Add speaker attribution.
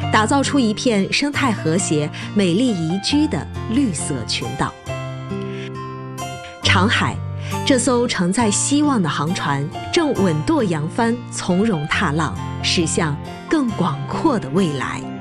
Speaker 1: 打造出一片生态和谐、美丽宜居的绿色群岛。长海，这艘承载希望的航船正稳舵扬帆，从容踏浪，驶向更广阔的未来。